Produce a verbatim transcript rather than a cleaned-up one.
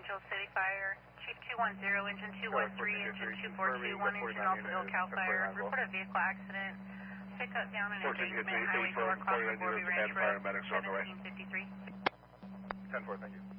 Angel City Fire. Chief two one zero, engine two one three, engine two four two, one engine also Hill Cal Fire. Report a vehicle accident. Pick up down an engagement, highway door, cross the Borby Ranch Road, seventeen fifty-three. ten four, thank you.